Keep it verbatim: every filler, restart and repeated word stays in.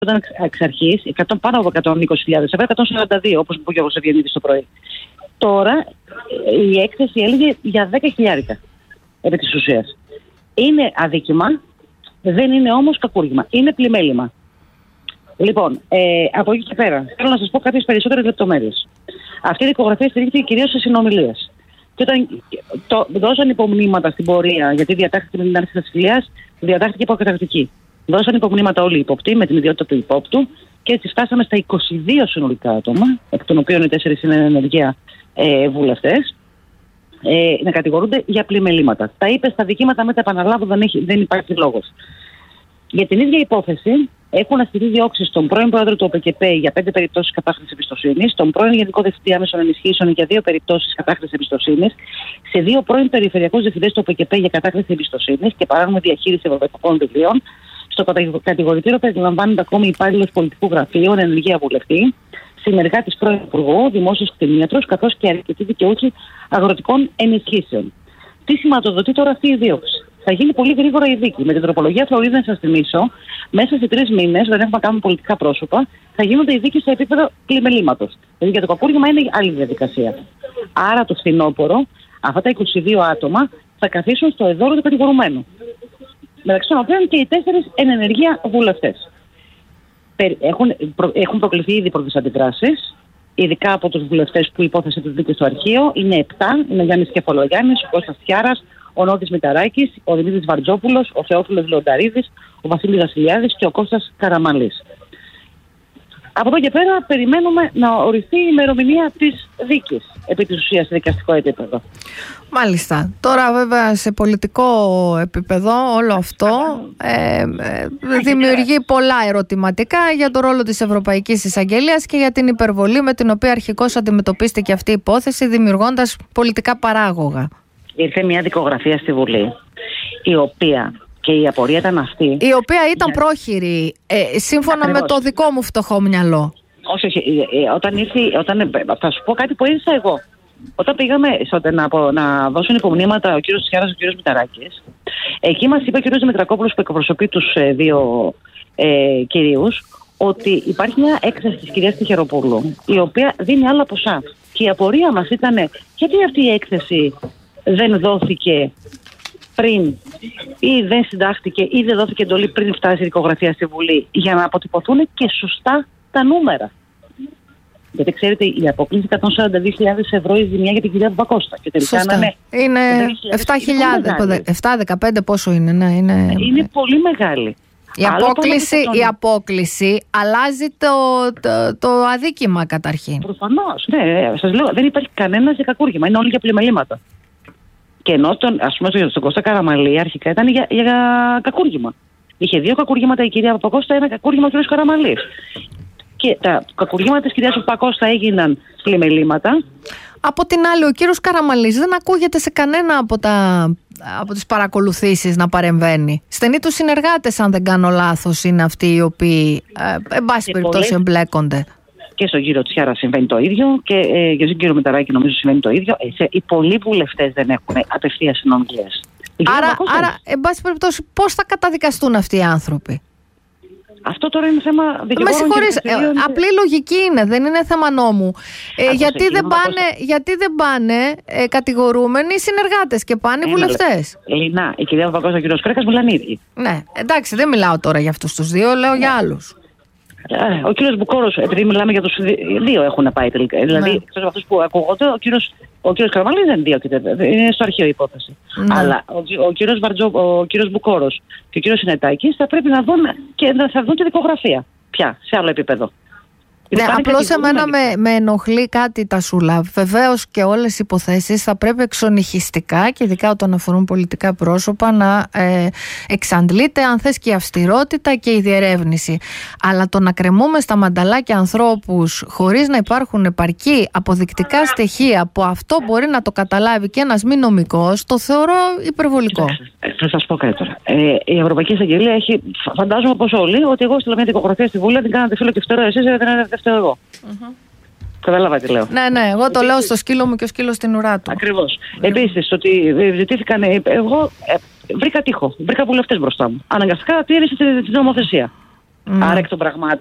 ήταν εξ αρχής πάνω από εκατόν είκοσι χιλιάδες ευρώ, εκατόν σαράντα δύο, όπως μου είπε και ο Σεβιανίδης το πρωί. Τώρα η έκθεση έλεγε για δέκα χιλιάρικα επί της ουσίας. Είναι αδίκημα, δεν είναι όμως κακούργημα. Είναι πλημέλημα. Λοιπόν, ε, από εκεί και πέρα, θέλω να σας πω κάποιες περισσότερες λεπτομέρειες. Αυτή η δικογραφία στηρίχθηκε κυρίως σε συνομιλίες. Και όταν το, δώσαν υπομνήματα στην πορεία, γιατί διατάχθηκε με την άρση της ασυλίας, διατάχθηκε υποκαταρκτική. Δώσαν υπομνήματα όλοι οι υποπτοί με την ιδιότητα του υπόπτου και έτσι φτάσαμε στα είκοσι δύο συνολικά άτομα, εκ των οποίων οι τέσσερις είναι ενεργεία ε, βουλευτές, ε, να κατηγορούνται για πλημελήματα. Τα είπε στα δικήματα, με τα επαναλάβω, δεν, έχει, δεν υπάρχει λόγος. Για την ίδια υπόθεση έχουν ασκηθεί διώξεις στον πρώην πρόεδρο του ΟΠΕΚΕΠΕ για πέντε περιπτώσεις κατάχρησης εμπιστοσύνης, τον πρώην Γενικό Διευθυντή Άμεσων Ενισχύσεων για δύο περιπτώσεις κατάχρησης εμπιστοσύνης, σε δύο πρώην περιφερειακούς διευθυντές του ΟΠΕΚΕΠΕ για κατάχρηση εμπιστοσύνης και παράνομη διαχείριση ευρωπαϊκών κονδυλίων. Στο κατηγορητήριο περιλαμβάνεται ακόμη υπάλληλος πολιτικού γραφείου, ενεργεία βουλευτή, συνεργάτης πρώην Υπουργού, δημόσιος κτηνίατρος, καθώς και αρκετοί δικαιούχοι αγροτικών ενισχύσεων. Τι σηματοδοτεί τώρα αυτή η δίωξη? Θα γίνει πολύ γρήγορα η δίκη. Με την τροπολογία Φλωρίδα, να σας θυμίσω, μέσα σε τρεις μήνες, δεν έχουμε να κάνουμε πολιτικά πρόσωπα, θα γίνονται οι δίκες σε επίπεδο πλημελήματος. Δηλαδή για το κακούργημα είναι άλλη διαδικασία. Άρα το φθινόπωρο, αυτά τα είκοσι δύο άτομα θα καθίσουν στο εδώρο του κατηγορουμένου. Μεταξύ των οποίων και οι τέσσερις εν ενεργεία βουλευτές. Έχουν, προ, έχουν προκληθεί ήδη πρώτες αντιδράσεις, ειδικά από τους βουλευτές που υπόθεσε τους δίκες στο αρχείο. Είναι επτά, είναι ο Γιάννης Κεφαλογιάννης, ο Κώστας Τιάρας, ο Νότης Μηταράκης, ο Δημήτρης Βαρτζόπουλος, ο Θεόφιλος Λεονταρίδης, ο Βασίλης Βασιλιάδης και ο Κώστας Καραμαλής. Από εδώ και πέρα περιμένουμε να οριστεί η ημερομηνία της δίκης, επί της ουσίας σε δικαστικό επίπεδο. Μάλιστα. Τώρα βέβαια σε πολιτικό επίπεδο όλο αυτό ε, ε, δημιουργεί πολλά ερωτηματικά για το ρόλο της Ευρωπαϊκής Εισαγγελίας και για την υπερβολή με την οποία αρχικώς αντιμετωπίστηκε αυτή η υπόθεση, δημιουργώντας πολιτικά παράγωγα. Ήρθε μια δικογραφία στη Βουλή, η οποία... και η απορία ήταν αυτή. Η οποία ήταν για... πρόχειρη, ε, σύμφωνα Ακριβώς. με το δικό μου φτωχό μυαλό. Όχι, όχι. Όταν ήρθε, όταν, θα σου πω κάτι που έζησα εγώ. Όταν πήγαμε να, να δώσουν υπομνήματα ο κύριος Τιάρας και ο κύριος Μηταράκης, εκεί μας είπε ο κύριος Δημητρακόπουλος που εκπροσωπεί τους ε, δύο ε, κυρίους, ότι υπάρχει μια έκθεση της κυρίας Τιχεροπούλου, η οποία δίνει άλλα ποσά. Και η απορία μας ήταν, γιατί αυτή η έκθεση δεν δόθηκε πριν ή δεν συντάχθηκε ή δεν δόθηκε εντολή πριν φτάσει η δικογραφία στη Βουλή, για να αποτυπωθούν και σωστά τα νούμερα. Γιατί ξέρετε, η απόκληση εκατόν σαράντα δύο χιλιάδες ευρώ η ζημιά για την κυρία Παπακώστα. Και τελικά είναι, είναι επτά χιλιάδες, επτά δεκαπέντε πόσο είναι, ναι, είναι... είναι πολύ μεγάλη. Η απόκληση, η απόκληση αλλάζει το, το, το αδίκημα καταρχήν. Προφανώς, ναι, σας λέω, δεν υπάρχει κανένα για κακούργημα, είναι όλοι για πλημελήματα. Και ενώ τον, ας πούμε, στον Κώστα Καραμαλή αρχικά ήταν για, για κακούργημα. Είχε δύο κακούργηματα η κυρία Παπακώστα, ένα κακούργημα ο κ. Καραμαλής. Και τα κακουργήματα της κυρίας Παπακώστα έγιναν πλημελήματα. Από την άλλη, ο κύριος Καραμαλής δεν ακούγεται σε κανένα από, τα, από τις παρακολουθήσεις να παρεμβαίνει. Στενοί τους συνεργάτες, αν δεν κάνω λάθος, είναι αυτοί οι οποίοι, ε, εν πάση περιπτώσει, εμπλέκονται. Και στον κύριο Τσιάρα συμβαίνει το ίδιο και ε, για τον κύριο Μηταράκη νομίζω συμβαίνει το ίδιο. Ε, οι πολλοί βουλευτές δεν έχουν απευθείας συνομιλίες. Άρα, άρα εν πάση περιπτώσει, πώς θα καταδικαστούν αυτοί οι άνθρωποι? Αυτό τώρα είναι θέμα δικαιωμάτων. Με συγχωρείς, ε, απλή λογική είναι, δεν είναι θέμα νόμου. Ε, γιατί, δεν πάνε, γιατί δεν πάνε ε, κατηγορούμενοι συνεργάτες και πάνε οι βουλευτές? Λινά, η κυρία Παπακώστα και ο κύριος Κρέκας μιλάνε ίδιοι. Ναι, εντάξει, δεν μιλάω τώρα για αυτούς τους δύο, λέω για άλλους. Ε, ο κύριος Μπουκόρος, επειδή μιλάμε για τους δύο, έχουν πάει τελικά. Ναι. Δηλαδή, εκτός από αυτούς που ακούγονται, ο κύριος, ο κύριος Καραμαλής δεν διώκεται. Είναι στο αρχείο η υπόθεση. Ναι. Αλλά ο, ο, κύριος Βαρτζο, ο κύριος Μπουκόρος και ο κύριος Συνετάκης θα πρέπει να δουν και θα δουν τη δικογραφία. Πια, σε άλλο επίπεδο. Ναι, απλώς εμένα με, με ενοχλεί κάτι, Τασούλα. Βεβαίως και όλες οι υποθέσεις θα πρέπει εξονυχιστικά και ειδικά όταν αφορούν πολιτικά πρόσωπα να ε, εξαντλείται, αν θες, και η αυστηρότητα και η διερεύνηση. Αλλά το να κρεμούμε στα μανταλάκια ανθρώπους χωρίς να υπάρχουν επαρκή αποδεικτικά στοιχεία που αυτό μπορεί να το καταλάβει και ένας μη νομικός, το θεωρώ υπερβολικό. Θα σας πω κάτι τώρα. Ε, η Ευρωπαϊκή Εισαγγελία έχει, φαντάζομαι όπως όλοι, ότι εγώ στείλα μια δικογραφία στη Βουλή, την κάνατε φίλο και φτερό εσείς, δεν είναι φταίω εγώ. Mm-hmm. Κατάλαβα τι λέω. Ναι, ναι, εγώ το Επίσης, λέω στο σκύλο μου και ο σκύλος στην ουρά του. Ακριβώς. Mm-hmm. Επίσης, ότι ζητήθηκαν, εγώ ε, βρήκα τείχο, βρήκα βουλευτές μπροστά μου. Αναγκαστικά τήρησε την νομοθεσία. Mm. Άρα εκ των πραγμάτων